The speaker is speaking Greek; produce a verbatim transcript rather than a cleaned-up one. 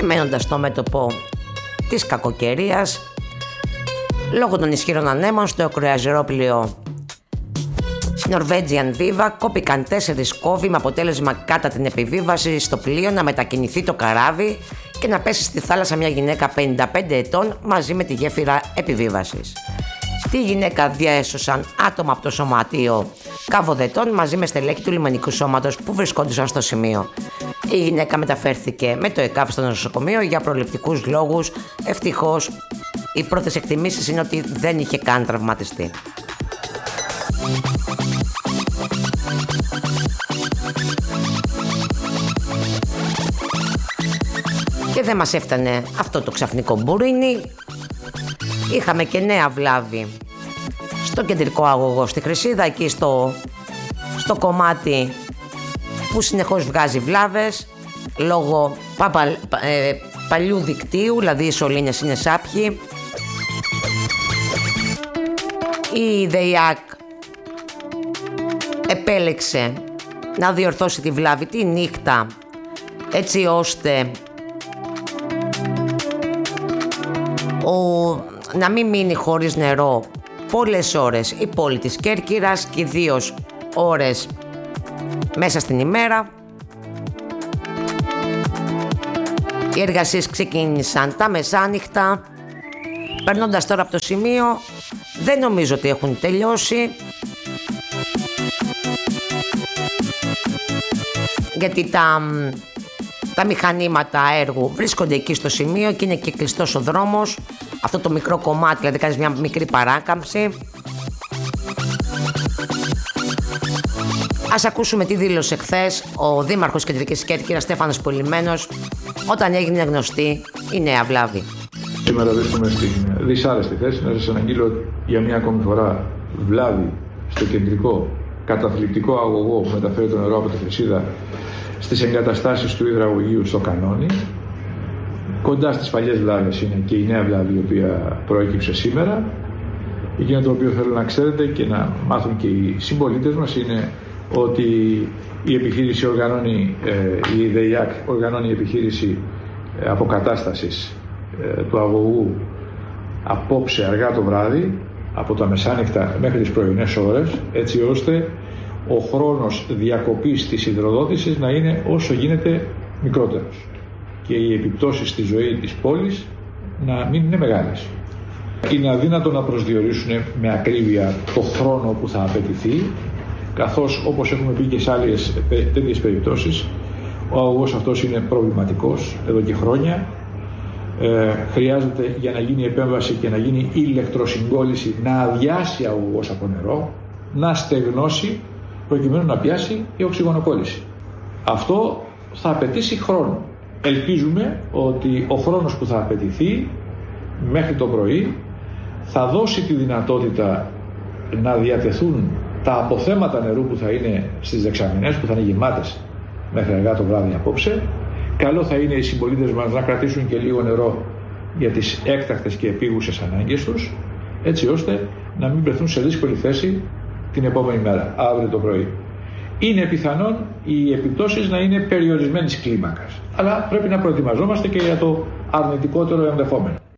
και μένοντας στο μέτωπο της κακοκαιρίας, λόγω των ισχυρών ανέμων στο κρουαζιερόπλοιο Norwegian Viva κόπηκαν τέσσερις κόβοι με αποτέλεσμα κατά την επιβίβαση στο πλοίο να μετακινηθεί το καράβι και να πέσει στη θάλασσα μια γυναίκα πενήντα πέντε ετών μαζί με τη γέφυρα επιβίβασης. Τη γυναίκα διέσωσαν άτομα από το σωματείο Καβοδετών μαζί με στελέχη του λιμενικού σώματος που βρισκόντουσαν στο σημείο. Η γυναίκα μεταφέρθηκε με το ΕΚΑΒ στο νοσοκομείο για προληπτικούς λόγους. Ευτυχώς, οι πρώτες εκτιμήσεις είναι ότι δεν είχε καν τραυματιστεί. Και δεν μας έφτανε αυτό το ξαφνικό μπουρίνι. Είχαμε και νέα βλάβη στο κεντρικό αγωγό στη Χρυσίδα, εκεί στο, στο κομμάτι που συνεχώς βγάζει βλάβες λόγω παπα, ε, παλιού δικτύου, δηλαδή οι σωλήνες είναι σάπιοι. Η ΔΕΙΑΚ επέλεξε να διορθώσει τη βλάβη τη νύχτα, έτσι ώστε ο, να μην μείνει χωρίς νερό πολλές ώρες η πόλη της Κέρκυρας και ιδίως ώρες μέσα στην ημέρα. Οι εργασίες ξεκίνησαν τα μεσάνυχτα. Περνώντας τώρα από το σημείο, δεν νομίζω ότι έχουν τελειώσει, γιατί τα, τα μηχανήματα έργου βρίσκονται εκεί στο σημείο και είναι και κλειστός ο δρόμος. Αυτό το μικρό κομμάτι, δηλαδή κάνεις μια μικρή παράκαμψη. Ας ακούσουμε τι δήλωσε χθες ο Δήμαρχος Κεντρικής Κέρκυρας Στέφανος Πολυμένος όταν έγινε γνωστή η νέα βλάβη. Σήμερα βρίσκομαι στην δυσάρεστη θέση να σας αναγγείλω για μια ακόμη φορά βλάβη στο κεντρικό καταθλιπτικό αγωγό που μεταφέρει το νερό από τη Χρυσίδα στις εγκαταστάσεις του υδραγωγείου στο Κανόνι. Κοντά στις παλιές βλάβες είναι και η νέα βλάβη η οποία προέκυψε σήμερα. Εκείνο το οποίο θέλω να ξέρετε και να μάθουν και οι συμπολίτες μας είναι ότι η επιχείρηση οργανώνει, η ΔΕΙΑΚ οργανώνει επιχείρηση αποκατάστασης του αγωγού απόψε αργά το βράδυ, από τα μεσάνυχτα μέχρι τις πρωινές ώρες, έτσι ώστε ο χρόνος διακοπής της υδροδότησης να είναι όσο γίνεται μικρότερος και οι επιπτώσεις στη ζωή της πόλης να μην είναι μεγάλες. Είναι αδύνατο να προσδιορίσουν με ακρίβεια το χρόνο που θα απαιτηθεί, καθώς όπως έχουμε πει και σε άλλες τέτοιες περιπτώσεις, ο αγωγός αυτός είναι προβληματικός εδώ και χρόνια. Ε, χρειάζεται για να γίνει επέμβαση και να γίνει ηλεκτροσυγκόλληση να αδειάσει ο αγωγός από νερό, να στεγνώσει προκειμένου να πιάσει η οξυγονοκόλληση. Αυτό θα απαιτήσει χρόνο. Ελπίζουμε ότι ο χρόνος που θα απαιτηθεί μέχρι το πρωί θα δώσει τη δυνατότητα να διατεθούν τα αποθέματα νερού που θα είναι στις δεξαμενές, που θα είναι γεμάτες μέχρι αργά το βράδυ απόψε. Καλό θα είναι οι συμπολίτες μας να κρατήσουν και λίγο νερό για τις έκτακτες και επίγουσες ανάγκες τους, έτσι ώστε να μην βρεθούν σε δύσκολη θέση την επόμενη μέρα, αύριο το πρωί. Είναι πιθανόν οι επιπτώσεις να είναι περιορισμένης κλίμακας, αλλά πρέπει να προετοιμαζόμαστε και για το αρνητικότερο ενδεχόμενο.